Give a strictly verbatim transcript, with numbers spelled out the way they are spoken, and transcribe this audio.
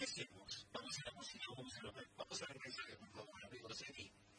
hacemos? Vamos a la música o vamos a lo vamos a ver mensajes, por favor, amigos, aquí.